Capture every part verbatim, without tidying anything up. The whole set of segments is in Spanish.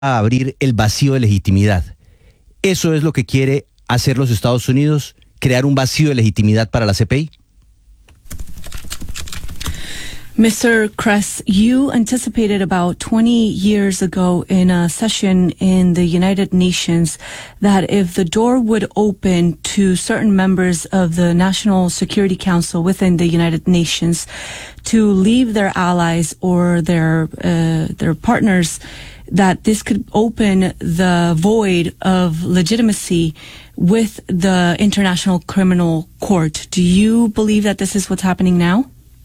a abrir el vacío de legitimidad. ¿Eso es lo que quiere hacer los Estados Unidos? ¿Crear un vacío de legitimidad para la C P I? Mister Kress, you anticipated about twenty years ago in a session in the United Nations that if the door would open to certain members of the National Security Council within the United Nations to leave their allies or their uh, their partners, that this could open the void of legitimacy with the International Criminal Court. Do you believe that this is what's happening now?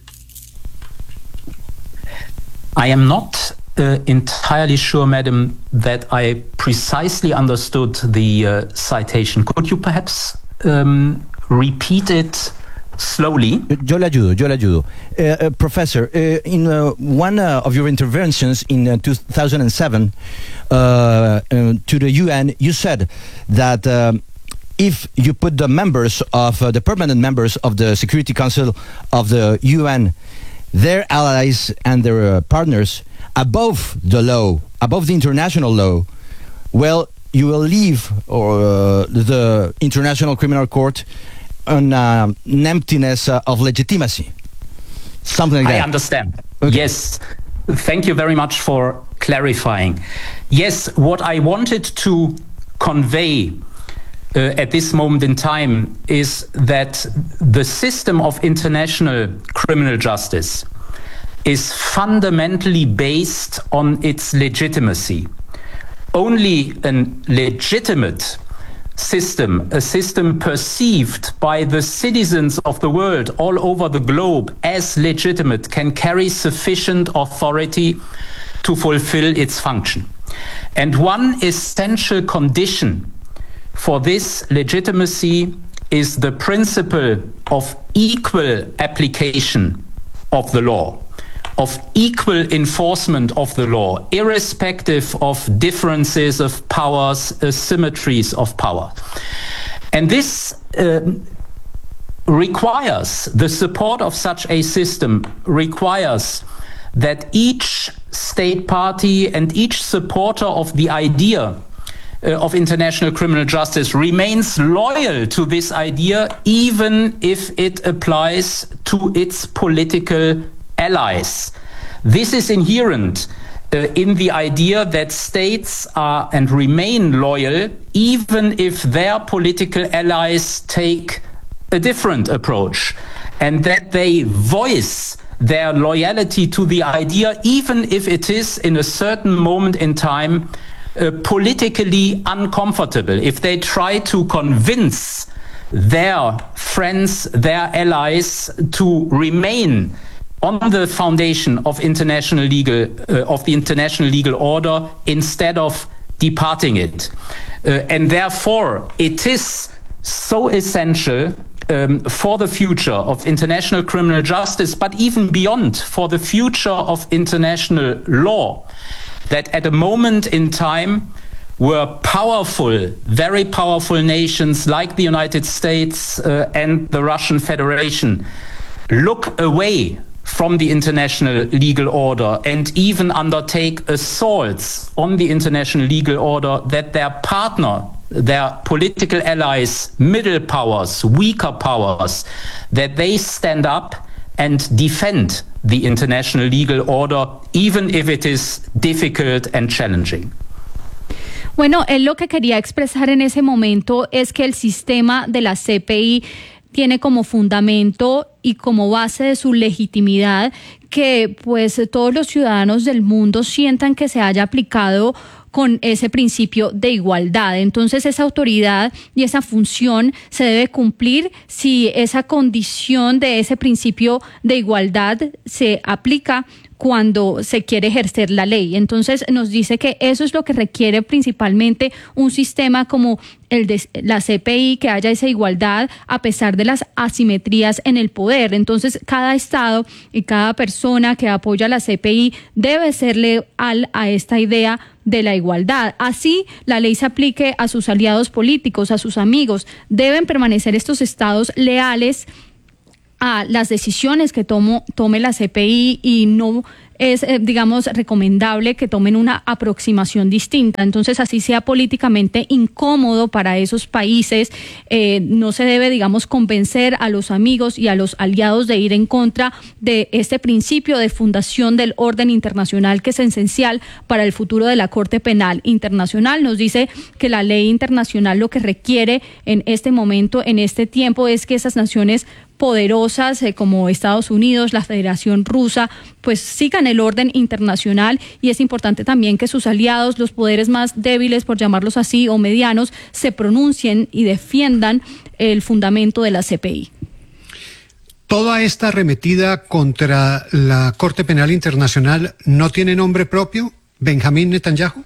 I am not uh, entirely sure, madam, that I precisely understood the uh, citation. Could you perhaps um, repeat it slowly? Yo le ayudo, yo le ayudo. Uh, uh, Professor, uh, in uh, one uh, of your interventions in uh, two thousand seven uh, uh, to the U N, you said that um, if you put the members of uh, the permanent members of the Security Council of the U N, their allies and their uh, partners above the law, above the international law, well, you will leave or uh, the International Criminal Court on uh, an emptiness uh, of legitimacy. Something like that. I understand. Okay. Yes. Thank you very much for clarifying. Yes, what I wanted to convey Uh, at this moment in time is that the system of international criminal justice is fundamentally based on its legitimacy. Only a legitimate system, a system perceived by the citizens of the world all over the globe as legitimate, can carry sufficient authority to fulfill its function. And one essential condition for this legitimacy is the principle of equal application of the law, of equal enforcement of the law, irrespective of differences of powers, asymmetries of power. And this uh, requires, the support of such a system requires that each state party and each supporter of the idea Uh, of international criminal justice remains loyal to this idea, even if it applies to its political allies. This is inherent uh, in the idea that states are and remain loyal, even if their political allies take a different approach, and that they voice their loyalty to the idea, even if it is in a certain moment in time Uh, politically uncomfortable. If they try to convince their friends, their allies to remain on the foundation of international legal uh, of the international legal order instead of departing it. Uh, and therefore it is so essential um, for the future of international criminal justice, but even beyond, for the future of international law, that at a moment in time where powerful, very powerful nations like the United States uh, and the Russian Federation look away from the international legal order and even undertake assaults on the international legal order, that their partner, their political allies, middle powers, weaker powers, that they stand up and defend the international legal order, even if it is difficult and challenging. Bueno, él lo que quería expresar en ese momento es que el sistema de la C P I tiene como fundamento y como base de su legitimidad que pues todos los ciudadanos del mundo sientan que se haya aplicado con ese principio de igualdad. Entonces esa autoridad y esa función se debe cumplir si esa condición de ese principio de igualdad se aplica cuando se quiere ejercer la ley. Entonces nos dice que eso es lo que requiere principalmente un sistema como el de la C P I, que haya esa igualdad a pesar de las asimetrías en el poder. Entonces cada estado y cada persona que apoya la C P I debe ser leal a esta idea de la igualdad. Así la ley se aplique a sus aliados políticos, a sus amigos. Deben permanecer estos estados leales a las decisiones que tomo, tome la C P I y no es, eh, digamos, recomendable que tomen una aproximación distinta. Entonces, así sea políticamente incómodo para esos países, eh, no se debe, digamos, convencer a los amigos y a los aliados de ir en contra de este principio de fundación del orden internacional, que es esencial para el futuro de la Corte Penal Internacional. Nos dice que la ley internacional lo que requiere en este momento, en este tiempo, es que esas naciones poderosas eh, como Estados Unidos, la Federación Rusa, pues sigan el orden internacional, y es importante también que sus aliados, los poderes más débiles, por llamarlos así, o medianos, se pronuncien y defiendan el fundamento de la C P I. ¿Toda esta arremetida contra la Corte Penal Internacional no tiene nombre propio? ¿Benjamín Netanyahu?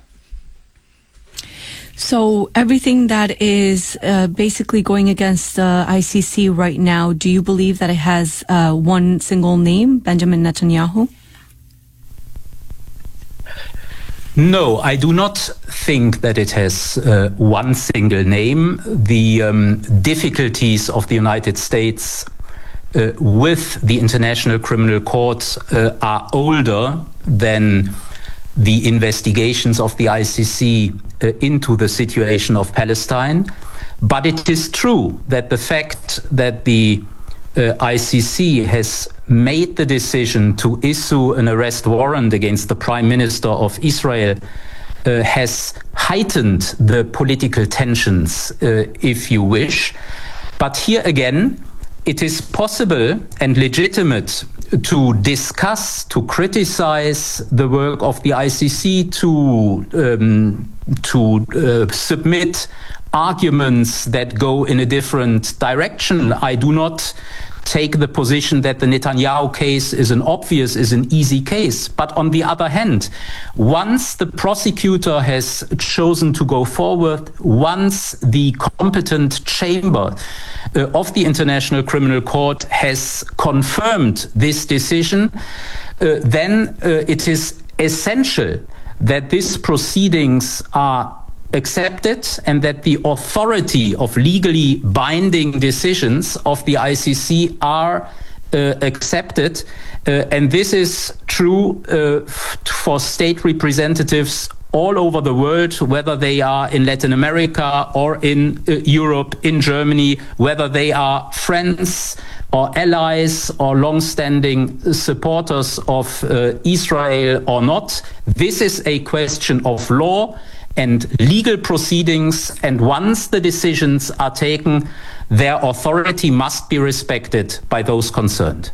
So everything that is uh, basically going against the I C C right now, do you believe that it has uh, one single name, Benjamin Netanyahu? No, I do not think that it has uh, one single name. The um, difficulties of the United States uh, with the International Criminal Court uh, are older than the investigations of the I C C uh, into the situation of Palestine. But it is true that the fact that the uh, I C C has made the decision to issue an arrest warrant against the Prime Minister of Israel uh, has heightened the political tensions, uh, if you wish. But here again, it is possible and legitimate to discuss, to criticize the work of the I C C, to um, to uh, submit arguments that go in a different direction. I do not take the position that the Netanyahu case is an obvious, is an easy case. But on the other hand, once the prosecutor has chosen to go forward, once the competent chamber uh, of the International Criminal Court has confirmed this decision, uh, then uh, it is essential that these proceedings are accepted and that the authority of legally binding decisions of the I C C are uh, accepted. Uh, and this is true uh, for state representatives all over the world, whether they are in Latin America or in uh, Europe, in Germany, whether they are friends or allies or long-standing supporters of uh, Israel or not. This is a question of law and legal proceedings, and once the decisions are taken, their authority must be respected by those concerned.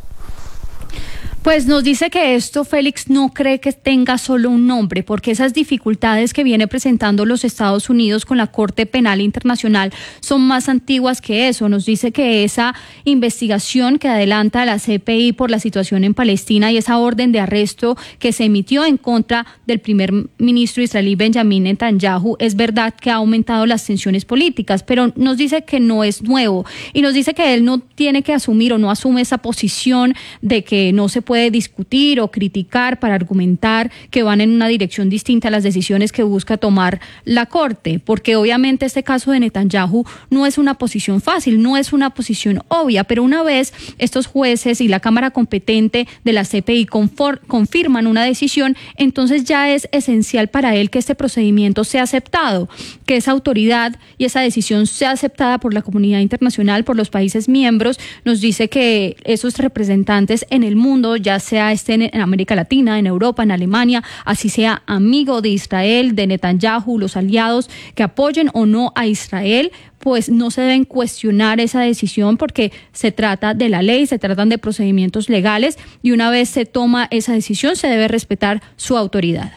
Pues nos dice que esto, Félix, no cree que tenga solo un nombre, porque esas dificultades que viene presentando los Estados Unidos con la Corte Penal Internacional son más antiguas que eso. Nos dice que esa investigación que adelanta la C P I por la situación en Palestina y esa orden de arresto que se emitió en contra del primer ministro israelí Benjamin Netanyahu, es verdad que ha aumentado las tensiones políticas, pero nos dice que no es nuevo, y nos dice que él no tiene que asumir o no asume esa posición de que no se puede discutir o criticar para argumentar que van en una dirección distinta a las decisiones que busca tomar la Corte, porque obviamente este caso de Netanyahu no es una posición fácil, no es una posición obvia, pero una vez estos jueces y la Cámara competente de la C P I confor- confirman una decisión, entonces ya es esencial para él que este procedimiento sea aceptado, que esa autoridad y esa decisión sea aceptada por la comunidad internacional, por los países miembros. Nos dice que esos representantes en el mundo, ya sea estén en América Latina, en Europa, en Alemania, así sea amigo de Israel, de Netanyahu, los aliados que apoyen o no a Israel, pues no se deben cuestionar esa decisión, porque se trata de la ley, se tratan de procedimientos legales, y una vez se toma esa decisión se debe respetar su autoridad.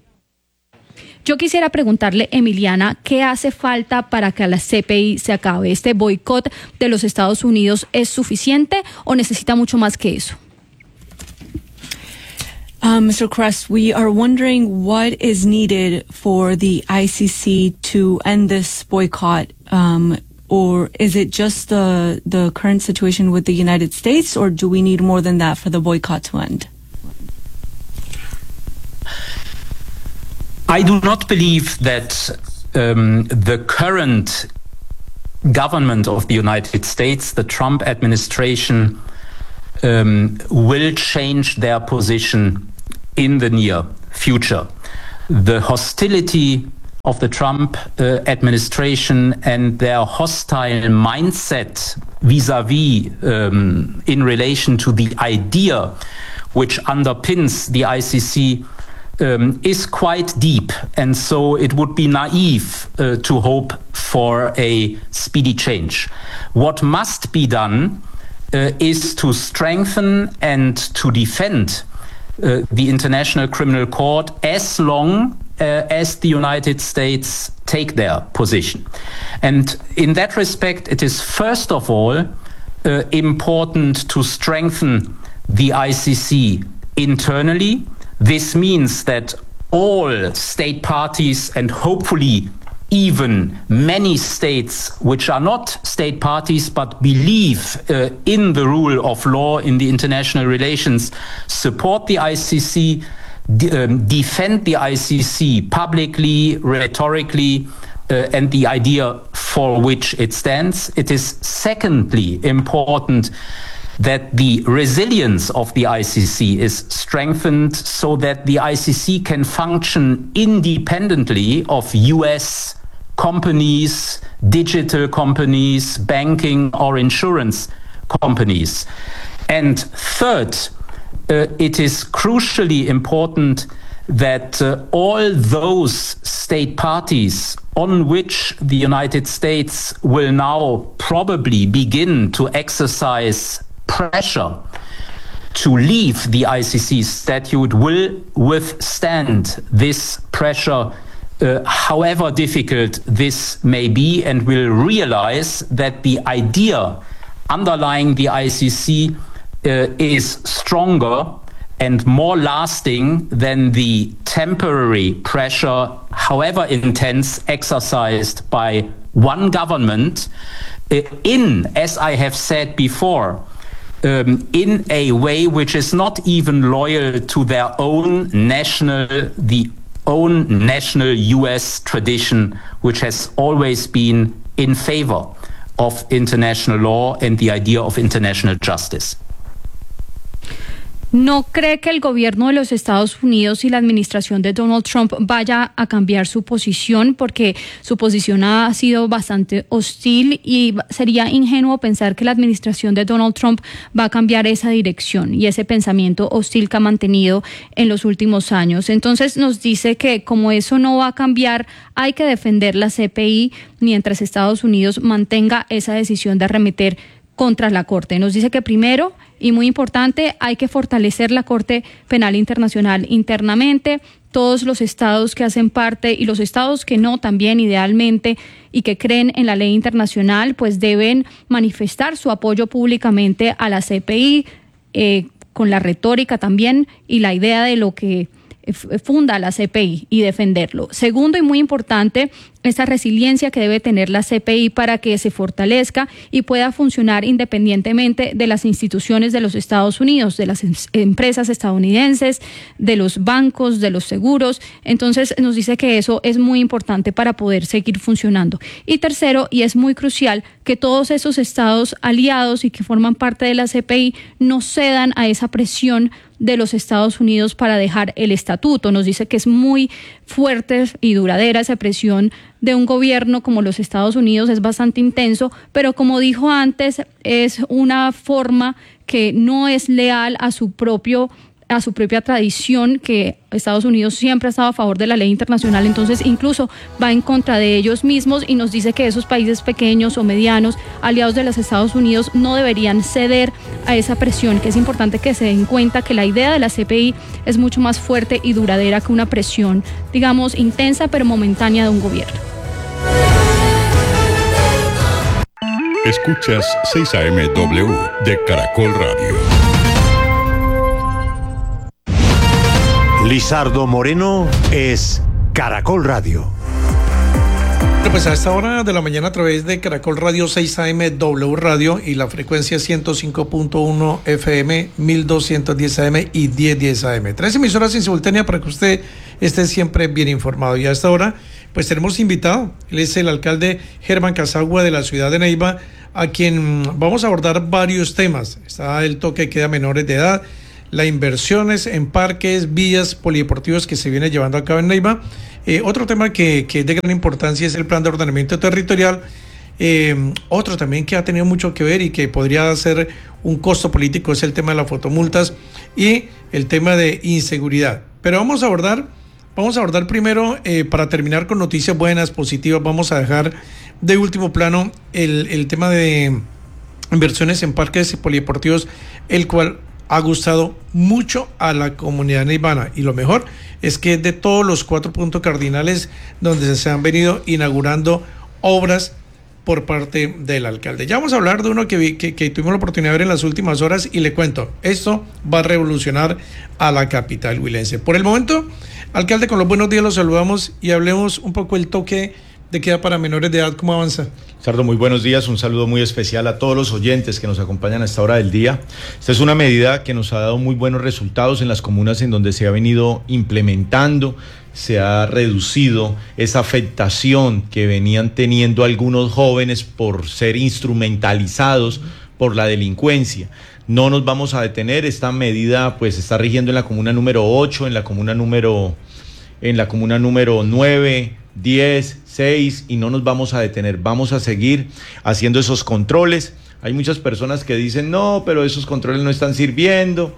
Yo quisiera preguntarle, Emiliana, ¿qué hace falta para que a la C P I se acabe? ¿Este boicot de los Estados Unidos es suficiente o necesita mucho más que eso? Um, Mister Kress, we are wondering what is needed for the I C C to end this boycott, um, or is it just the the current situation with the United States, or do we need more than that for the boycott to end? I do not believe that um, the current government of the United States, the Trump administration, um, will change their position in the near future. The hostility of the Trump uh, administration and their hostile mindset vis-à-vis um, in relation to the idea which underpins the I C C um, is quite deep, and so it would be naive uh, to hope for a speedy change. What must be done uh, is to strengthen and to defend uh, the International Criminal Court as long Uh, as the United States take their position. And in that respect, it is first of all uh, important to strengthen the I C C internally. This means that all state parties, and hopefully even many states which are not state parties but believe uh, in the rule of law in the international relations, support the I C C, De- um, defend the I C C publicly, rhetorically, uh, and the idea for which it stands. It is secondly important that the resilience of the I C C is strengthened so that the I C C can function independently of U S companies, digital companies, banking or insurance companies. And third, Uh, it is crucially important that uh, all those state parties on which the United States will now probably begin to exercise pressure to leave the I C C statute will withstand this pressure, uh, however difficult this may be, and will realize that the idea underlying the I C C Uh, is stronger and more lasting than the temporary pressure, however intense, exercised by one government uh, in, as I have said before, um, in a way which is not even loyal to their own national, the own national U S tradition, which has always been in favor of international law and the idea of international justice. ¿No cree que el gobierno de los Estados Unidos y la administración de Donald Trump vaya a cambiar su posición? Porque su posición ha sido bastante hostil y sería ingenuo pensar que la administración de Donald Trump va a cambiar esa dirección y ese pensamiento hostil que ha mantenido en los últimos años. Entonces nos dice que como eso no va a cambiar, hay que defender la C P I mientras Estados Unidos mantenga esa decisión de arremeter contra la Corte. Nos dice que primero, y muy importante, hay que fortalecer la Corte Penal Internacional internamente. Todos los estados que hacen parte y los estados que no también idealmente y que creen en la ley internacional, pues deben manifestar su apoyo públicamente a la C P I eh, con la retórica también y la idea de lo que funda la C P I y defenderlo. Segundo y muy importante, esa resiliencia que debe tener la C P I para que se fortalezca y pueda funcionar independientemente de las instituciones de los Estados Unidos, de las em- empresas estadounidenses, de los bancos, de los seguros. Entonces nos dice que eso es muy importante para poder seguir funcionando. Y tercero, y es muy crucial, que todos esos estados aliados y que forman parte de la C P I no cedan a esa presión de los Estados Unidos para dejar el estatuto. Nos dice que es muy fuerte y duradera esa presión de un gobierno como los Estados Unidos, es bastante intenso, pero como dijo antes, es una forma que no es leal a su propio a su propia tradición, que Estados Unidos siempre ha estado a favor de la ley internacional, entonces incluso va en contra de ellos mismos y nos dice que esos países pequeños o medianos, aliados de los Estados Unidos, no deberían ceder a esa presión, que es importante que se den cuenta que la idea de la C P I es mucho más fuerte y duradera que una presión, digamos, intensa pero momentánea de un gobierno. Escuchas seis A M W de Caracol Radio. Lizardo Moreno es Caracol Radio. Bueno, pues a esta hora de la mañana a través de Caracol Radio seis A M W Radio y la frecuencia ciento cinco punto uno F M, mil doscientos diez A M y mil diez A M. Tres emisoras en simultánea para que usted esté siempre bien informado. Y a esta hora pues tenemos invitado, él es el alcalde Germán Casagua de la ciudad de Neiva, a quien vamos a abordar varios temas. Está el toque de queda a menores de edad, las inversiones en parques, vías, polideportivos que se viene llevando a cabo en Neiva. Eh, otro tema que, que es de gran importancia es el plan de ordenamiento territorial. Eh, otro también que ha tenido mucho que ver y que podría ser un costo político es el tema de las fotomultas y el tema de inseguridad. Pero vamos a abordar, vamos a abordar primero, eh, para terminar con noticias buenas, positivas, vamos a dejar de último plano el, el tema de inversiones en parques y polideportivos, el cual ha gustado mucho a la comunidad neivana, y lo mejor es que es de todos los cuatro puntos cardinales donde se han venido inaugurando obras por parte del alcalde. Ya vamos a hablar de uno que, vi, que, que tuvimos la oportunidad de ver en las últimas horas y le cuento, esto va a revolucionar a la capital huilense. Por el momento, alcalde, con los buenos días los saludamos y hablemos un poco el toque de queda para menores de edad, ¿cómo avanza? Sardo, muy buenos días, un saludo muy especial a todos los oyentes que nos acompañan a esta hora del día. Esta es una medida que nos ha dado muy buenos resultados en las comunas en donde se ha venido implementando, se ha reducido esa afectación que venían teniendo algunos jóvenes por ser instrumentalizados por la delincuencia. No nos vamos a detener, esta medida pues está rigiendo en la comuna número ocho, en la comuna número, en la comuna número nueve, diez, seis, y no nos vamos a detener, vamos a seguir haciendo esos controles. Hay muchas personas que dicen, no, pero esos controles no están sirviendo,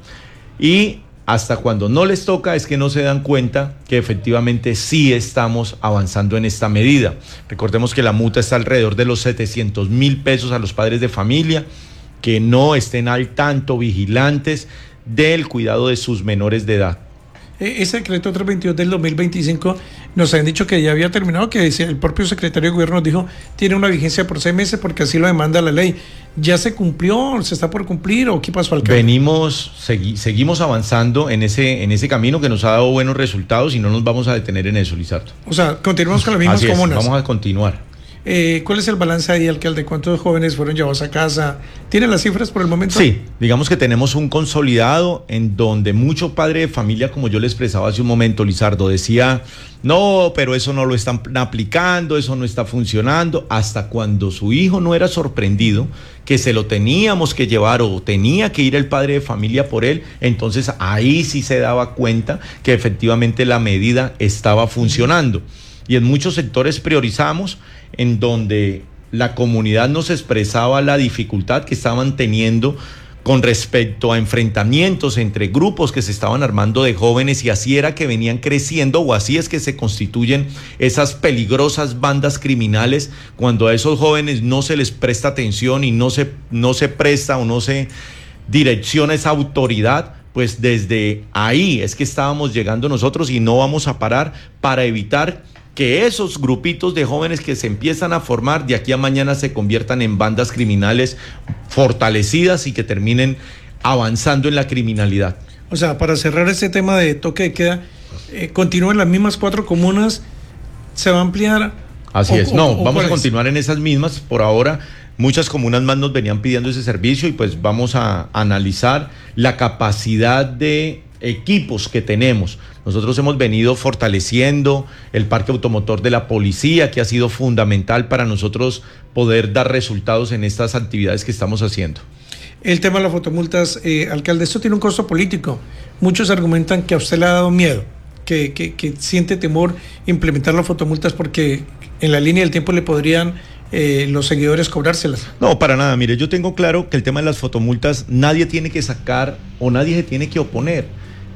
y hasta cuando no les toca es que no se dan cuenta que efectivamente sí estamos avanzando en esta medida. Recordemos que la multa está alrededor de los setecientos mil pesos a los padres de familia que no estén al tanto, vigilantes del cuidado de sus menores de edad. Ese decreto trescientos veintidós del dos mil veinticinco nos han dicho que ya había terminado, que el propio secretario de gobierno nos dijo tiene una vigencia por seis meses porque así lo demanda la ley. ¿Ya se cumplió? ¿Se está por cumplir? ¿O qué pasó, alcalde? Venimos, segui, seguimos avanzando en ese, en ese camino que nos ha dado buenos resultados y no nos vamos a detener en eso, Lizardo. O sea, continuamos con las mismas Así es, comunas. Vamos a continuar. Eh, ¿Cuál es el balance ahí, alcalde? ¿Cuántos jóvenes fueron llevados a casa? ¿Tiene las cifras por el momento? Sí, digamos que tenemos un consolidado en donde mucho padre de familia, como yo le expresaba hace un momento, Lizardo, decía, no, pero eso no lo están aplicando, eso no está funcionando, hasta cuando su hijo no era sorprendido, que se lo teníamos que llevar o tenía que ir el padre de familia por él, entonces ahí sí se daba cuenta que efectivamente la medida estaba funcionando. Y en muchos sectores priorizamos en donde la comunidad nos expresaba la dificultad que estaban teniendo con respecto a enfrentamientos entre grupos que se estaban armando de jóvenes, y así era que venían creciendo, o así es que se constituyen esas peligrosas bandas criminales cuando a esos jóvenes no se les presta atención y no se, no se presta o no se direcciona esa autoridad. Pues desde ahí es que estábamos llegando nosotros y no vamos a parar para evitar que esos grupitos de jóvenes que se empiezan a formar de aquí a mañana se conviertan en bandas criminales fortalecidas y que terminen avanzando en la criminalidad. O sea, para cerrar este tema de toque de queda, eh, continúan las mismas cuatro comunas, ¿se va a ampliar? Así o, es, no, o, vamos a continuar en esas mismas por ahora. Muchas comunas más nos venían pidiendo ese servicio y pues vamos a analizar la capacidad de equipos que tenemos. Nosotros hemos venido fortaleciendo el parque automotor de la policía, que ha sido fundamental para nosotros poder dar resultados en estas actividades que estamos haciendo. El tema de las fotomultas, eh, alcalde, esto tiene un costo político. Muchos argumentan que a usted le ha dado miedo, que, que, que siente temor implementar las fotomultas porque en la línea del tiempo le podrían eh, los seguidores cobrárselas. No, para nada. Mire, yo tengo claro que el tema de las fotomultas nadie tiene que sacar o nadie se tiene que oponer,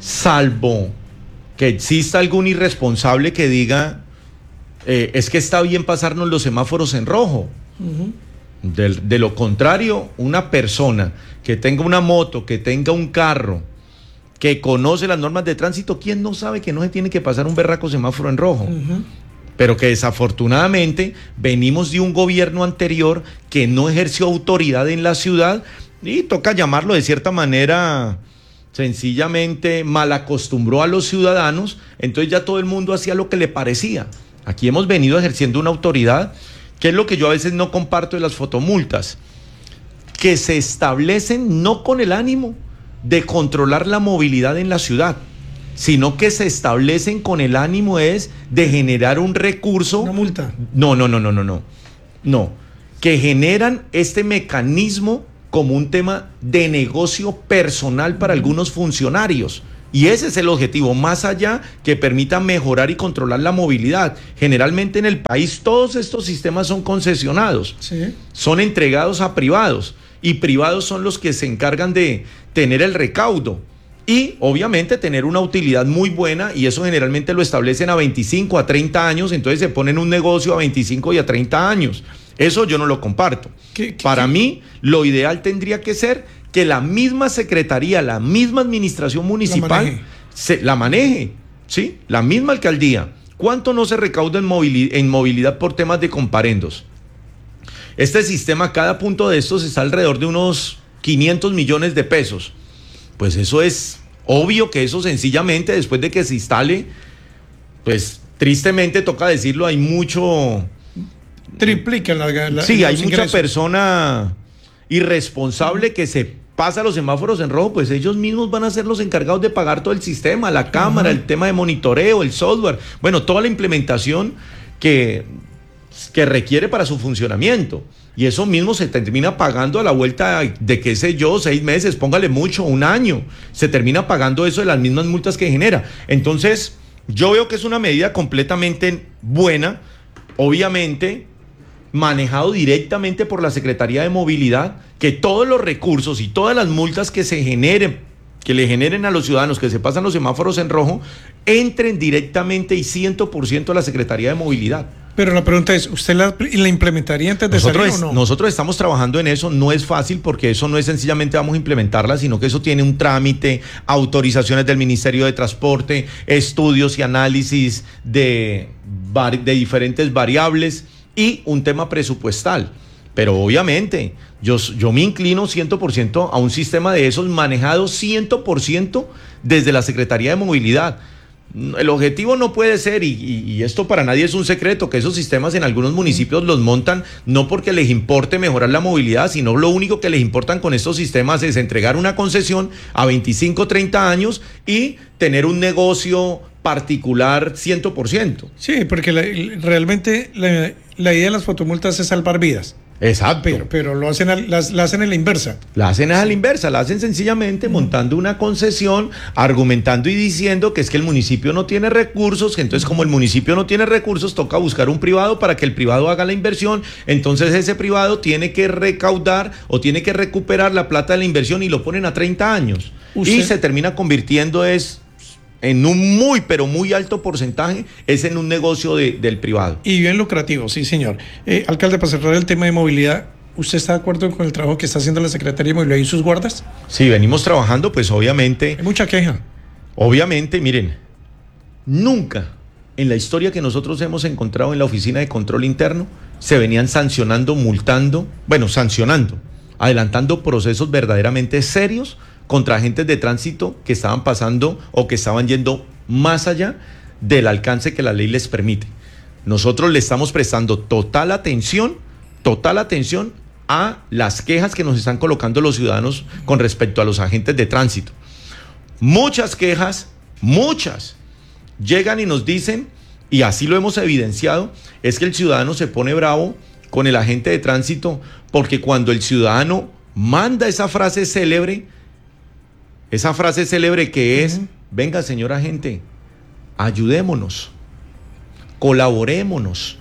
salvo que exista algún irresponsable que diga eh, es que está bien pasarnos los semáforos en rojo. Uh-huh. de, de lo contrario, una persona que tenga una moto, que tenga un carro, que conoce las normas de tránsito, ¿quién no sabe que no se tiene que pasar un berraco semáforo en rojo? Uh-huh. Pero que desafortunadamente venimos de un gobierno anterior que no ejerció autoridad en la ciudad y toca llamarlo de cierta manera, sencillamente malacostumbró a los ciudadanos, entonces ya todo el mundo hacía lo que le parecía. Aquí hemos venido ejerciendo una autoridad, que es lo que yo a veces no comparto de las fotomultas, que se establecen no con el ánimo de controlar la movilidad en la ciudad, sino que se establecen con el ánimo es de generar un recurso. Una multa. No, no, no, no, no, no. No, que generan este mecanismo como un tema de negocio personal para algunos funcionarios. Y ese es el objetivo, más allá que permita mejorar y controlar la movilidad. Generalmente en el país todos estos sistemas son concesionados, sí. son entregados a privados, y privados son los que se encargan de tener el recaudo y obviamente tener una utilidad muy buena, y eso generalmente lo establecen a veinticinco, a treinta años, entonces se ponen un negocio a veinticinco y a treinta años. Eso yo no lo comparto. ¿Qué, qué, Para qué? mí, lo ideal tendría que ser que la misma secretaría, la misma administración municipal la maneje, se, la maneje ¿sí? La misma alcaldía. ¿Cuánto no se recauda en movilidad, en movilidad por temas de comparendos? Este sistema, cada punto de estos está alrededor de unos quinientos millones de pesos. Pues eso es obvio que eso sencillamente, después de que se instale, pues tristemente toca decirlo, hay mucho... Triplican la, la Sí, hay ingresos. mucha persona irresponsable que se pasa los semáforos en rojo, pues ellos mismos van a ser los encargados de pagar todo el sistema, la cámara, uh-huh. el tema de monitoreo, el software, bueno, toda la implementación que, que requiere para su funcionamiento. Y eso mismo se termina pagando a la vuelta de, qué sé yo, seis meses, póngale mucho, un año. Se termina pagando eso de las mismas multas que genera. Entonces, yo veo que es una medida completamente buena, obviamente manejado directamente por la Secretaría de Movilidad, que todos los recursos y todas las multas que se generen, que le generen a los ciudadanos que se pasan los semáforos en rojo, entren directamente y cien por ciento a la Secretaría de Movilidad. Pero la pregunta es, ¿usted la, la implementaría antes de nosotros salir es, o no? Nosotros estamos trabajando en eso, no es fácil porque eso no es sencillamente vamos a implementarla, sino que eso tiene un trámite, autorizaciones del Ministerio de Transporte, estudios y análisis de, de diferentes variables y un tema presupuestal. Pero obviamente yo, yo me inclino cien por ciento a un sistema de esos manejado cien por ciento desde la Secretaría de Movilidad. El objetivo no puede ser, y, y, y esto para nadie es un secreto, que esos sistemas en algunos municipios los montan no porque les importe mejorar la movilidad, sino lo único que les importan con estos sistemas es entregar una concesión a veinticinco, treinta años y tener un negocio particular cien por ciento. Sí, porque la, realmente la, la idea de las fotomultas es salvar vidas. Exacto. Pero, pero lo hacen a, las, la hacen en la inversa. La hacen a la inversa, la hacen sencillamente mm. montando una concesión, argumentando y diciendo que es que el municipio no tiene recursos, que entonces como el municipio no tiene recursos, toca buscar un privado para que el privado haga la inversión, entonces ese privado tiene que recaudar o tiene que recuperar la plata de la inversión y lo ponen a treinta años. ¿Usted? Y se termina convirtiendo es... en un muy, pero muy alto porcentaje, es en un negocio de, del privado. Y bien lucrativo, sí, señor. Eh, alcalde, para cerrar el tema de movilidad, ¿usted está de acuerdo con el trabajo que está haciendo la Secretaría de Movilidad y sus guardas? Sí, venimos trabajando, pues obviamente... Hay mucha queja. Obviamente, miren, nunca en la historia que nosotros hemos encontrado en la Oficina de Control Interno se venían sancionando, multando, bueno, sancionando, adelantando procesos verdaderamente serios contra agentes de tránsito que estaban pasando o que estaban yendo más allá del alcance que la ley les permite. Nosotros le estamos prestando total atención, total atención a las quejas que nos están colocando los ciudadanos con respecto a los agentes de tránsito. Muchas quejas, muchas, llegan y nos dicen, y así lo hemos evidenciado, es que el ciudadano se pone bravo con el agente de tránsito porque cuando el ciudadano manda esa frase célebre, esa frase célebre que es, uh-huh. venga señor agente, ayudémonos, colaborémonos.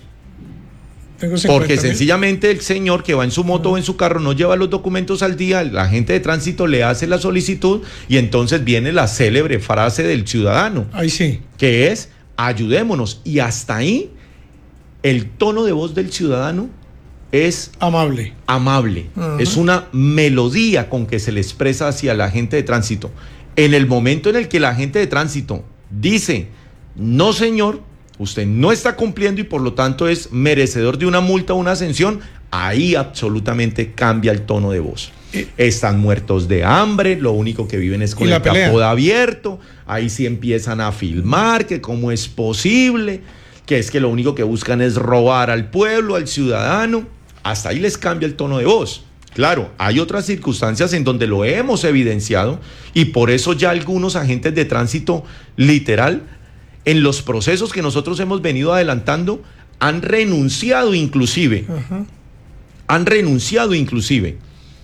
Porque sencillamente el señor que va en su moto uh-huh. o en su carro no lleva los documentos al día, el agente de tránsito le hace la solicitud y entonces viene la célebre frase del ciudadano. Ahí sí. Que es, ayudémonos. Y hasta ahí, el tono de voz del ciudadano es amable. Amable. Uh-huh. Es una melodía con que se le expresa hacia el agente de tránsito. En el momento en el que el agente de tránsito dice, no señor, usted no está cumpliendo y por lo tanto es merecedor de una multa o una sanción, ahí absolutamente cambia el tono de voz. ¿Y? Están muertos de hambre, lo único que viven es con el capó abierto, ahí sí empiezan a filmar, que cómo es posible, que es que lo único que buscan es robar al pueblo, al ciudadano. Hasta ahí les cambia el tono de voz. Claro, hay otras circunstancias en donde lo hemos evidenciado y por eso ya algunos agentes de tránsito literal, en los procesos que nosotros hemos venido adelantando, han renunciado inclusive, uh-huh. han renunciado inclusive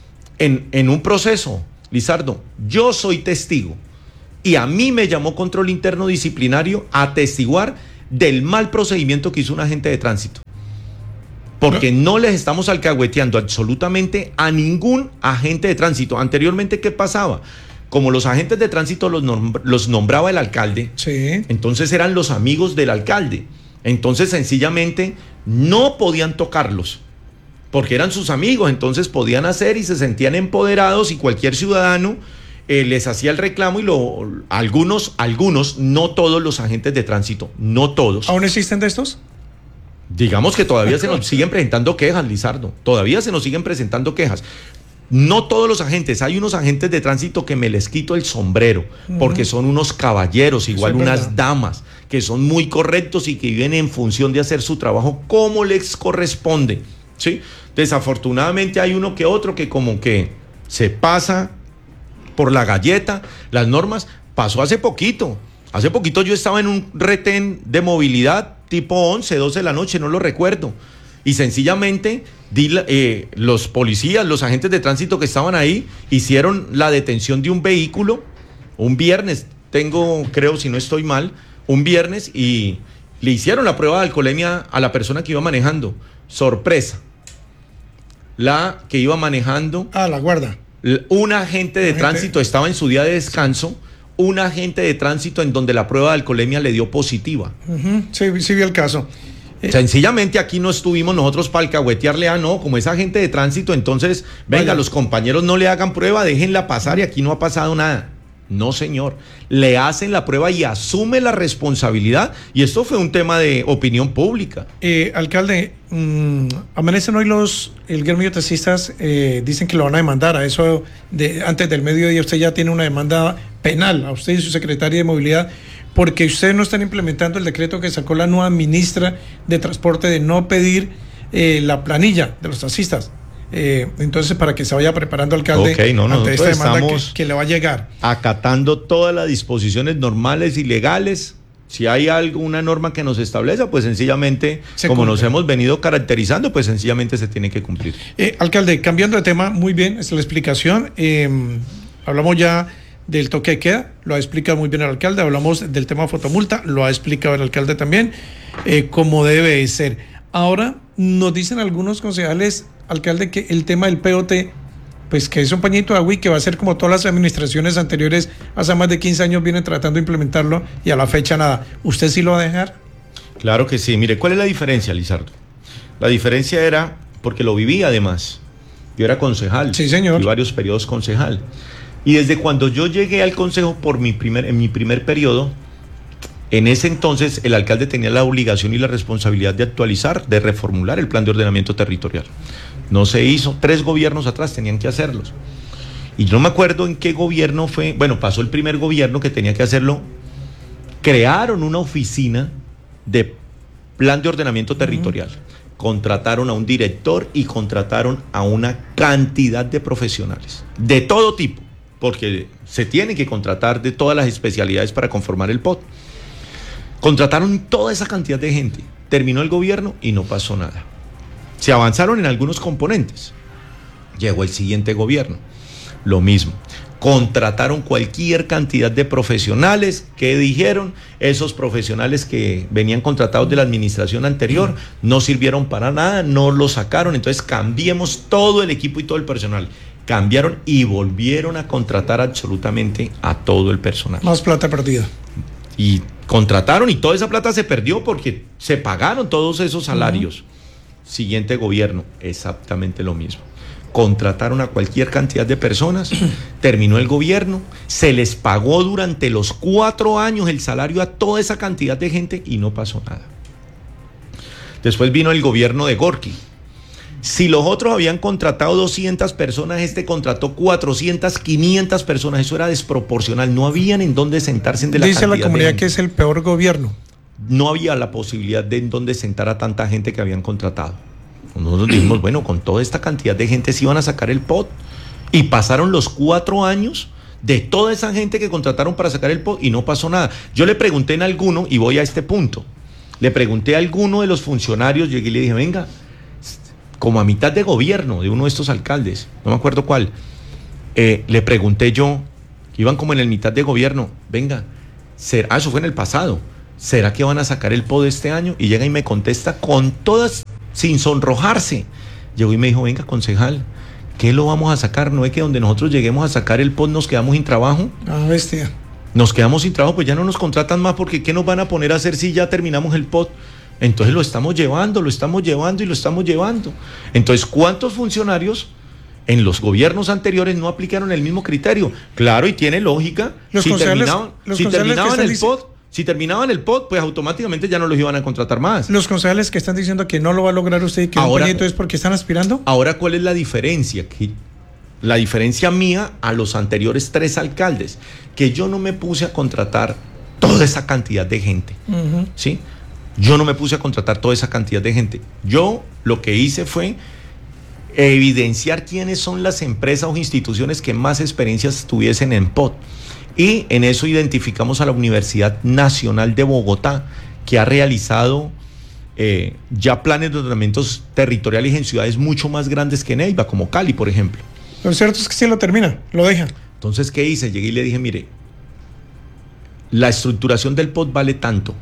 en, en un proceso, Lizardo, yo soy testigo y a mí me llamó control interno disciplinario a atestiguar del mal procedimiento que hizo un agente de tránsito. Porque no les estamos alcahueteando absolutamente a ningún agente de tránsito. Anteriormente, ¿qué pasaba? Como los agentes de tránsito los, nom- los nombraba el alcalde, Sí. entonces eran los amigos del alcalde. Entonces, sencillamente, no podían tocarlos, porque eran sus amigos, entonces podían hacer y se sentían empoderados y cualquier ciudadano eh, les hacía el reclamo y lo, algunos, algunos, no todos los agentes de tránsito, no todos. ¿Aún existen de estos? Digamos que todavía se nos siguen presentando quejas, Lizardo, todavía se nos siguen presentando quejas. No todos los agentes, hay unos agentes de tránsito que me les quito el sombrero, uh-huh. porque son unos caballeros, igual Eso es unas verdad. damas, que son muy correctos y que viven en función de hacer su trabajo como les corresponde, ¿sí? Desafortunadamente hay uno que otro que como que se pasa por la galleta, las normas. Pasó hace poquito, hace poquito yo estaba en un retén de movilidad tipo once, doce de la noche, no lo recuerdo, y sencillamente di la, eh, los policías, los agentes de tránsito que estaban ahí, hicieron la detención de un vehículo, un viernes, tengo, creo, si no estoy mal, un viernes, y le hicieron la prueba de alcoholemia a la persona que iba manejando. Sorpresa, la que iba manejando... Ah, la guarda. Un agente de agente... tránsito estaba en su día de descanso, un agente de tránsito en donde la prueba de alcoholemia le dio positiva. Uh-huh. Sí, sí vi el caso. Eh, Sencillamente aquí no estuvimos nosotros para alcahuetearle a no, como es agente de tránsito, entonces, venga, Vaya. los compañeros no le hagan prueba, déjenla pasar y aquí no ha pasado nada. No, señor, le hacen la prueba y asume la responsabilidad, y esto fue un tema de opinión pública. Eh, alcalde, mmm, amanecen hoy los, el gremio de taxistas, eh, dicen que lo van a demandar, a eso de, antes del mediodía usted ya tiene una demanda penal, a usted y su secretaria de movilidad, porque ustedes no están implementando el decreto que sacó la nueva ministra de Transporte de no pedir eh, la planilla de los taxistas. Eh, entonces, para que se vaya preparando, alcalde, okay, no, no, ante esta demanda estamos que, que le va a llegar. Acatando todas las disposiciones normales y legales. Si hay alguna norma que nos establezca, pues sencillamente, Se como cumple. nos hemos venido caracterizando, pues sencillamente se tiene que cumplir. Eh, alcalde, cambiando de tema, muy bien, esta es la explicación. Eh, hablamos ya del toque de queda, lo ha explicado muy bien el alcalde. Hablamos del tema fotomulta, lo ha explicado el alcalde también, eh, como debe ser. Ahora, nos dicen algunos concejales, alcalde, que el tema del P O T, pues que es un pañito de agua y que va a ser como todas las administraciones anteriores, hace más de quince años vienen tratando de implementarlo y a la fecha nada. ¿Usted sí lo va a dejar? Claro que sí. Mire, ¿cuál es la diferencia, Lizardo? La diferencia era, porque lo viví además, yo era concejal. Sí, señor. Y varios periodos concejal. Y desde cuando yo llegué al consejo por mi primer, en mi primer periodo, en ese entonces el alcalde tenía la obligación y la responsabilidad de actualizar, de reformular el plan de ordenamiento territorial. No se hizo, tres gobiernos atrás tenían que hacerlos. Y yo no me acuerdo en qué gobierno fue, bueno, pasó el primer gobierno que tenía que hacerlo, crearon una oficina de plan de ordenamiento territorial, uh-huh. contrataron a un director y contrataron a una cantidad de profesionales, de todo tipo, porque se tiene que contratar de todas las especialidades para conformar el P O T. Contrataron toda esa cantidad de gente, terminó el gobierno y no pasó nada. Se avanzaron en algunos componentes. Llegó el siguiente gobierno, lo mismo. Contrataron cualquier cantidad de profesionales que dijeron, esos profesionales que venían contratados de la administración anterior no sirvieron para nada, no los sacaron, entonces cambiemos todo el equipo y todo el personal. Cambiaron y volvieron a contratar absolutamente a todo el personal. Más plata perdida. Y contrataron y toda esa plata se perdió porque se pagaron todos esos salarios. Uh-huh. Siguiente gobierno, exactamente lo mismo. Contrataron a cualquier cantidad de personas, terminó el gobierno, se les pagó durante los cuatro años el salario a toda esa cantidad de gente y no pasó nada. Después vino el gobierno de Gorky. Si los otros habían contratado doscientas personas, este contrató cuatrocientas, quinientas personas. Eso era desproporcional. No habían en dónde sentarse de la Dice cantidad la comunidad de que es el peor gobierno. No había la posibilidad de en dónde sentar a tanta gente que habían contratado. Nosotros dijimos, bueno, con toda esta cantidad de gente se iban a sacar el P O T. Y pasaron los cuatro años de toda esa gente que contrataron para sacar el P O T y no pasó nada. Yo le pregunté en alguno, y voy a este punto, le pregunté a alguno de los funcionarios, llegué y le dije, venga, como a mitad de gobierno de uno de estos alcaldes, no me acuerdo cuál, eh, le pregunté yo, iban como en el mitad de gobierno, venga, ¿será? Ah, eso fue en el pasado, ¿será que van a sacar el P O D este año? Y llega y me contesta con todas, sin sonrojarse. Llegó y me dijo, venga, concejal, ¿qué lo vamos a sacar? ¿No es que donde nosotros lleguemos a sacar el P O D nos quedamos sin trabajo? Ah, bestia. Nos quedamos sin trabajo, pues ya no nos contratan más, porque ¿qué nos van a poner a hacer si ya terminamos el P O D? Entonces lo estamos llevando, lo estamos llevando y lo estamos llevando. Entonces, ¿cuántos funcionarios en los gobiernos anteriores no aplicaron el mismo criterio? Claro, y tiene lógica. Los si concejales, terminaban, los si concejales terminaban que el están P O D, si terminaban el P O D, pues automáticamente ya no los iban a contratar más. Los concejales que están diciendo que no lo va a lograr usted y que Ahora, un proyecto es porque están aspirando. Ahora, ¿cuál es la diferencia? Que la diferencia mía a los anteriores tres alcaldes, que yo no me puse a contratar toda esa cantidad de gente, uh-huh. ¿sí? Yo no me puse a contratar toda esa cantidad de gente. Yo lo que hice fue evidenciar quiénes son las empresas o instituciones que más experiencias tuviesen en P O D. Y en eso identificamos a la Universidad Nacional de Bogotá, que ha realizado eh, ya planes de ordenamientos territoriales en ciudades mucho más grandes que Neiva, como Cali, por ejemplo. Lo cierto es que sí lo termina, lo deja. Entonces, ¿qué hice? Llegué y le dije, mire, la estructuración del P O D vale tanto.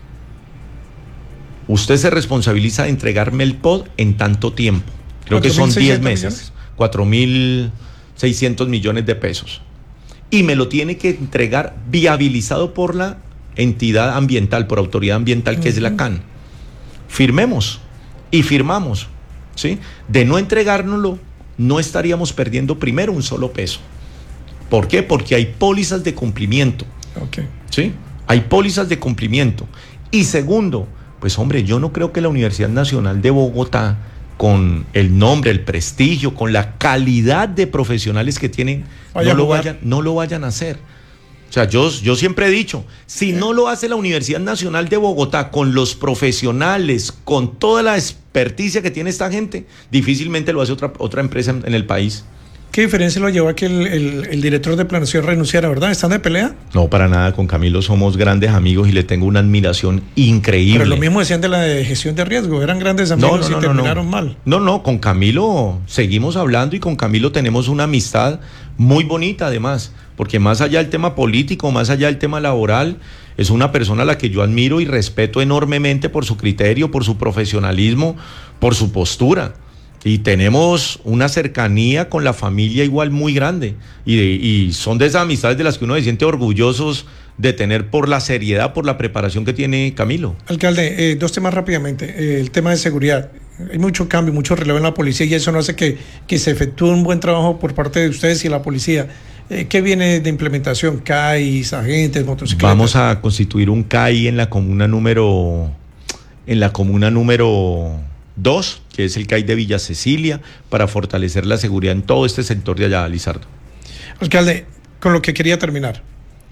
Usted se responsabiliza de entregarme el P O D en tanto tiempo. Creo que son diez meses. cuatro mil seiscientos millones de pesos. Y me lo tiene que entregar viabilizado por la entidad ambiental, por autoridad ambiental, que uh-huh. es la C A N. Firmemos. Y firmamos. ¿Sí? De no entregárnoslo, no estaríamos perdiendo primero un solo peso. ¿Por qué? Porque hay pólizas de cumplimiento. Okay. ¿Sí? Hay pólizas de cumplimiento. Y segundo, pues hombre, yo no creo que la Universidad Nacional de Bogotá, con el nombre, el prestigio, con la calidad de profesionales que tienen, no lo, vayan, no lo vayan a hacer. O sea, yo, yo siempre he dicho, si no lo hace la Universidad Nacional de Bogotá con los profesionales, con toda la experticia que tiene esta gente, difícilmente lo hace otra, otra empresa en, en el país. ¿Qué diferencia lo llevó a que el, el, el director de planeación renunciara, verdad? ¿Están de pelea? No, para nada. Con Camilo somos grandes amigos y le tengo una admiración increíble. Pero lo mismo decían de la de gestión de riesgo. Eran grandes amigos no, no, no, y terminaron no, no. mal. No, no. Con Camilo seguimos hablando y con Camilo tenemos una amistad muy bonita además. Porque más allá del tema político, más allá del tema laboral, es una persona a la que yo admiro y respeto enormemente por su criterio, por su profesionalismo, por su postura. Y tenemos una cercanía con la familia igual muy grande. Y, de, y son de esas amistades de las que uno se siente orgullosos de tener por la seriedad, por la preparación que tiene Camilo. Alcalde, eh, dos temas rápidamente. Eh, el tema de seguridad. Hay mucho cambio, mucho relevo en la policía y eso no hace que, que se efectúe un buen trabajo por parte de ustedes y la policía. Eh, ¿Qué viene de implementación? C A I, agentes, motocicletas. Vamos a constituir un C A I en la comuna número... En la comuna número... Dos, que es el C A I de Villa Cecilia, para fortalecer la seguridad en todo este sector de allá, Lizardo. Alcalde, con lo que quería terminar,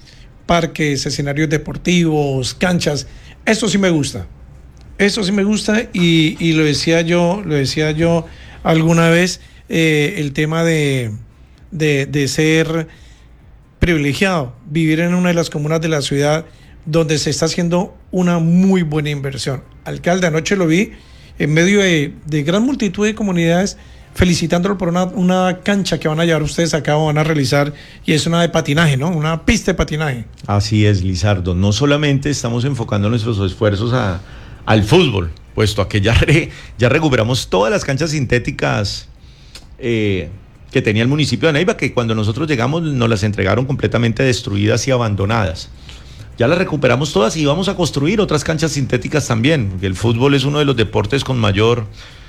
parques, escenarios deportivos, canchas, esto sí me gusta, esto sí me gusta y, y lo decía yo, lo decía yo alguna vez, eh, el tema de, de, de ser privilegiado, vivir en una de las comunas de la ciudad donde se está haciendo una muy buena inversión. Alcalde, anoche lo vi en medio de, de gran multitud de comunidades, felicitándolo por una, una cancha que van a llevar ustedes a cabo, van a realizar, y es una de patinaje, ¿no? Una pista de patinaje. Así es, Lizardo. No solamente estamos enfocando nuestros esfuerzos a, al fútbol, puesto a que ya, re, ya recuperamos todas las canchas sintéticas eh, que tenía el municipio de Neiva, que cuando nosotros llegamos nos las entregaron completamente destruidas y abandonadas. Ya las recuperamos todas y vamos a construir otras canchas sintéticas también. El fútbol es uno de los deportes con mayor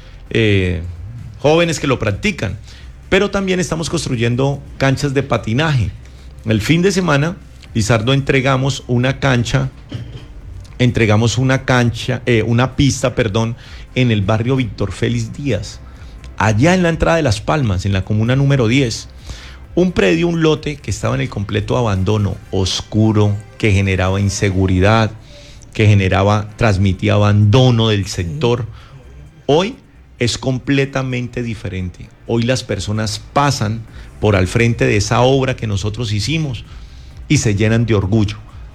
eh, jóvenes que lo practican. Pero también estamos construyendo canchas de patinaje. El fin de semana, Lizardo, entregamos una cancha, entregamos una cancha, eh, una pista, perdón, en el barrio Víctor Félix Díaz, allá en la entrada de Las Palmas, en la comuna número diez. Un predio, un lote que estaba en el completo abandono, oscuro, que generaba inseguridad, que generaba, transmitía abandono del sector. Hoy es completamente diferente. Hoy las personas pasan por al frente de esa obra que nosotros hicimos y se llenan de orgullo.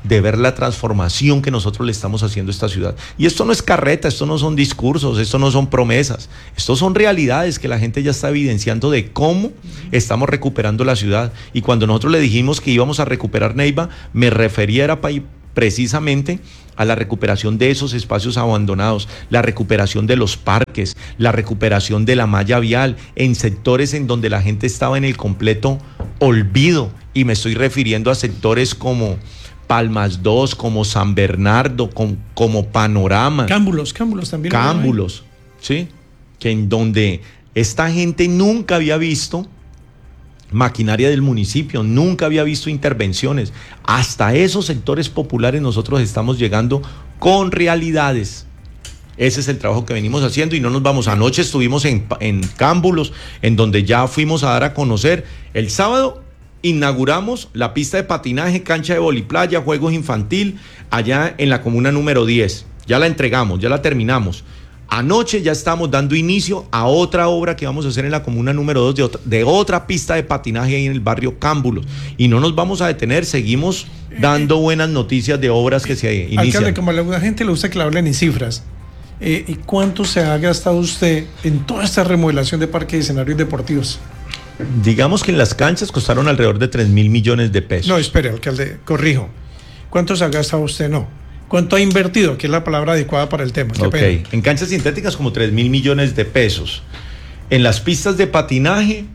de ver la transformación que nosotros le estamos haciendo a esta ciudad. Y esto no es carreta, esto no son discursos, esto no son promesas, esto son realidades que la gente ya está evidenciando de cómo estamos recuperando la ciudad. Y cuando nosotros le dijimos que íbamos a recuperar Neiva, me refería era para precisamente a la recuperación de esos espacios abandonados, la recuperación de los parques, la recuperación de la malla vial en sectores en donde la gente estaba en el completo olvido, y me estoy refiriendo a sectores como Palmas dos, como San Bernardo, como, como Panorama. Cámbulos, Cámbulos también. Cámbulos, ¿sí? Que en donde esta gente nunca había visto maquinaria del municipio, nunca había visto intervenciones. Hasta esos sectores populares nosotros estamos llegando con realidades. Ese es el trabajo que venimos haciendo y no nos vamos. Anoche estuvimos en, en Cámbulos, en donde ya fuimos a dar a conocer. El sábado inauguramos la pista de patinaje, cancha de voliplaya, juegos infantil, allá en la comuna número diez. Ya la entregamos, ya la terminamos. Anoche ya estamos dando inicio a otra obra que vamos a hacer en la comuna número dos de otra, de otra pista de patinaje ahí en el barrio Cámbulos. Y no nos vamos a detener, seguimos dando buenas noticias de obras que se inician. Alcalde, como a la gente le gusta que le hablen en cifras, eh, ¿y cuánto se ha gastado usted en toda esta remodelación de parques y escenarios deportivos? Digamos que en las canchas costaron alrededor de tres mil millones de pesos. No, espere, alcalde, corrijo. ¿Cuánto se ha gastado usted? No. ¿Cuánto ha invertido? Que es la palabra adecuada para el tema. Qué ok, pena. En canchas sintéticas como tres mil millones de pesos. En las pistas de patinaje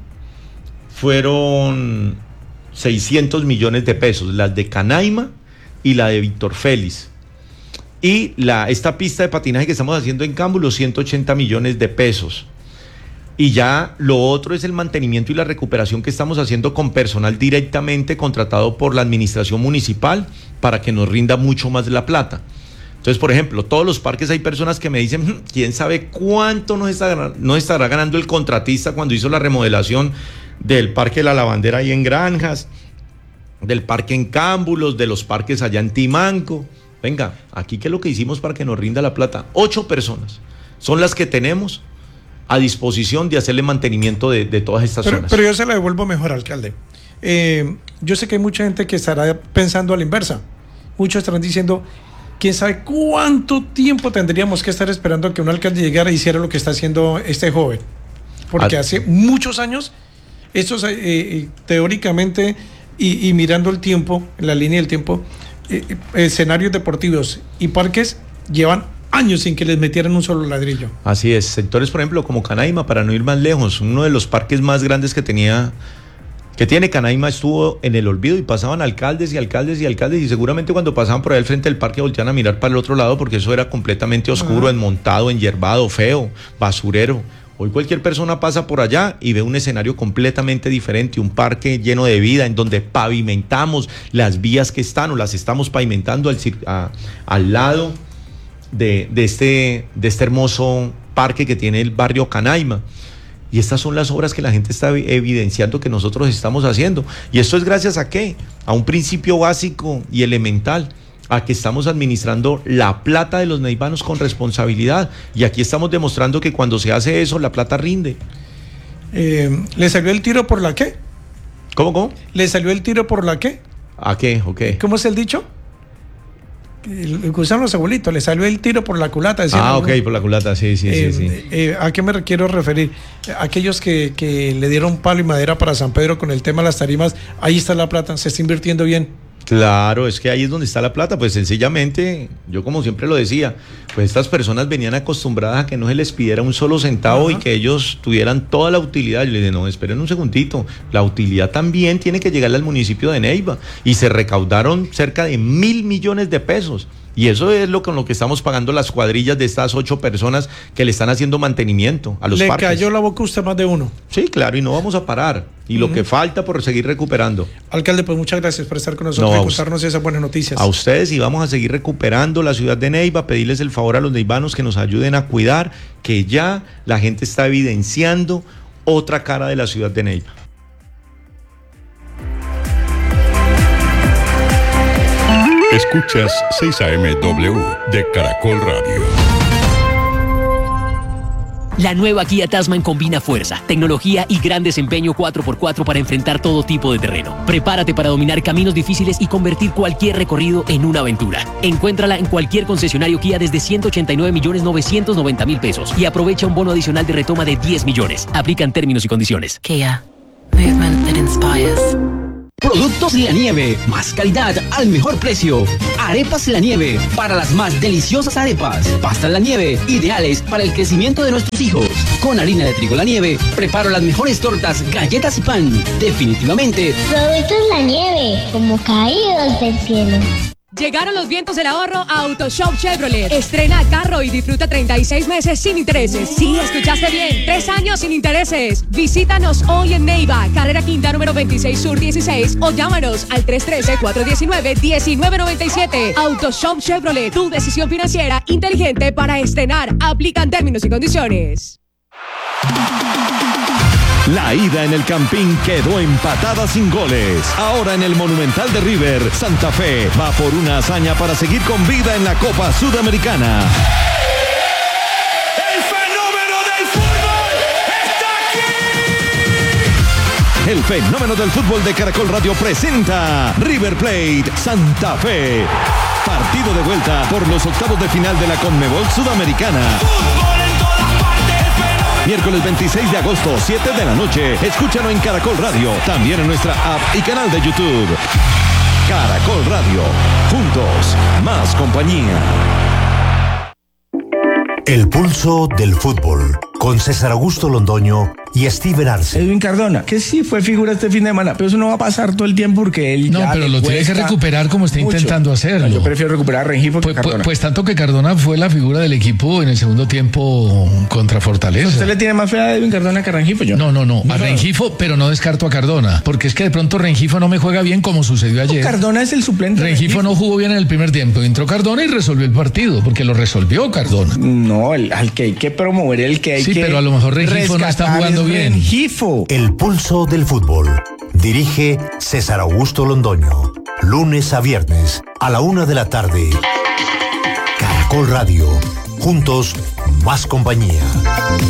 fueron seiscientos millones de pesos, las de Canaima y la de Víctor Félix. Y la, esta pista de patinaje que estamos haciendo en Cámbulos, ciento ochenta millones de pesos. Y ya lo otro es el mantenimiento y la recuperación que estamos haciendo con personal directamente contratado por la administración municipal para que nos rinda mucho más la plata. Entonces, por ejemplo, todos los parques hay personas que me dicen, quién sabe cuánto nos, está, nos estará ganando el contratista cuando hizo la remodelación del Parque de la Lavandera ahí en Granjas, del parque en Cámbulos, de los parques allá en Timanco. Venga, aquí qué es lo que hicimos para que nos rinda la plata. Ocho personas son las que tenemos a disposición de hacerle mantenimiento de, de todas estas pero, zonas. Pero yo se la devuelvo mejor, alcalde. Eh, yo sé que hay mucha gente que estará pensando a la inversa. Muchos estarán diciendo, quién sabe cuánto tiempo tendríamos que estar esperando a que un alcalde llegara e hiciera lo que está haciendo este joven. Porque Al... hace muchos años, estos eh, eh, teóricamente, y, y mirando el tiempo, en la línea del tiempo, eh, escenarios deportivos y parques llevan años sin que les metieran un solo ladrillo. Así es, sectores por ejemplo como Canaima, para no ir más lejos, uno de los parques más grandes que tenía, que tiene Canaima, estuvo en el olvido y pasaban alcaldes y alcaldes y alcaldes y seguramente cuando pasaban por ahí al frente del parque volteaban a mirar para el otro lado porque eso era completamente oscuro, uh-huh. enmontado, enyerbado, feo, basurero. Hoy cualquier persona pasa por allá y ve un escenario completamente diferente, un parque lleno de vida en donde pavimentamos las vías que están o las estamos pavimentando al, a, al lado De, de, este, de este hermoso parque que tiene el barrio Canaima. Y estas son las obras que la gente está evidenciando que nosotros estamos haciendo. Y esto es gracias a ¿qué? A un principio básico y elemental, a que estamos administrando la plata de los neivanos con responsabilidad. Y aquí estamos demostrando que cuando se hace eso, la plata rinde. Eh, ¿Le salió el tiro por la qué? ¿Cómo, cómo? ¿Le salió el tiro por la qué? ¿A qué? Okay. ¿Cómo es el dicho? El que usaron los abuelitos, le salió el tiro por la culata. Ah, ok, por la culata, sí, sí, eh, sí. sí. Eh, ¿A qué me quiero referir? Aquellos que, que le dieron palo y madera para San Pedro con el tema de las tarimas, ahí está la plata, se está invirtiendo bien. Claro, es que ahí es donde está la plata, pues sencillamente, yo como siempre lo decía, pues estas personas venían acostumbradas a que no se les pidiera un solo centavo. Ajá. Y que ellos tuvieran toda la utilidad. Yo les dije, no, esperen un segundito, la utilidad también tiene que llegarle al municipio de Neiva, y se recaudaron cerca de mil millones de pesos. Y eso es lo con lo que estamos pagando las cuadrillas de estas ocho personas que le están haciendo mantenimiento a los le parques. Le cayó la boca a usted más de uno. Sí, claro, y no vamos a parar. Y uh-huh. lo que falta por seguir recuperando. Alcalde, pues muchas gracias por estar con nosotros no, y contarnos esas buenas noticias. A ustedes, y vamos a seguir recuperando la ciudad de Neiva, pedirles el favor a los neivanos que nos ayuden a cuidar, que ya la gente está evidenciando otra cara de la ciudad de Neiva. Escuchas seis A M W de Caracol Radio. La nueva Kia Tasman combina fuerza, tecnología y gran desempeño cuatro por cuatro para enfrentar todo tipo de terreno. Prepárate para dominar caminos difíciles y convertir cualquier recorrido en una aventura. Encuéntrala en cualquier concesionario Kia desde ciento ochenta y nueve millones novecientos noventa mil pesos y aprovecha un bono adicional de retoma de diez millones. Aplican términos y condiciones. Kia. Movement that inspires. Productos La Nieve, más calidad al mejor precio. Arepas La Nieve, para las más deliciosas arepas. Pastas La Nieve, ideales para el crecimiento de nuestros hijos. Con harina de trigo La Nieve, preparo las mejores tortas, galletas y pan. Definitivamente. Productos La Nieve, como caídos del cielo. Llegaron los vientos del ahorro a AutoShop Chevrolet. Estrena carro y disfruta treinta y seis meses sin intereses. Sí, escuchaste bien. Tres años sin intereses. Visítanos hoy en Neiva, carrera quinta número veintiséis Sur dieciséis o llámanos al tres uno tres, cuatro uno nueve, uno nueve nueve siete. AutoShop Chevrolet, tu decisión financiera inteligente para estrenar. Aplican términos y condiciones. La ida en el Campín quedó empatada sin goles. Ahora en el Monumental de River, Santa Fe va por una hazaña para seguir con vida en la Copa Sudamericana. ¡El fenómeno del fútbol está aquí! El fenómeno del fútbol de Caracol Radio presenta River Plate Santa Fe. Partido de vuelta por los octavos de final de la Conmebol Sudamericana. Miércoles veintiséis de agosto, siete de la noche. Escúchalo en Caracol Radio, también en nuestra app y canal de YouTube. Caracol Radio, juntos, más compañía. El pulso del fútbol, con César Augusto Londoño y Steven Arce. Edwin Cardona, que sí fue figura este fin de semana, pero eso no va a pasar todo el tiempo porque él No, ya pero le lo tiene que recuperar como está mucho. intentando hacerlo. No, yo prefiero recuperar a Rengifo que pues, Cardona. Pues, pues tanto que Cardona fue la figura del equipo en el segundo tiempo contra Fortaleza. ¿Usted le tiene más fe a Edwin Cardona que a Rengifo? Yo. No, no, no, no a no. Rengifo, pero no descarto a Cardona, porque es que de pronto Rengifo no me juega bien como sucedió ayer. Cardona es el suplente. Rengifo, Rengifo no jugó bien en el primer tiempo, entró Cardona y resolvió el partido, porque lo resolvió Cardona. No, el, al que hay que promover, el que hay sí, que Sí, pero a lo mejor Rengifo no está jugando bien. Rengifo. El pulso del fútbol. Dirige César Augusto Londoño. Lunes a viernes a la una de la tarde. Caracol Radio. Juntos, más compañía.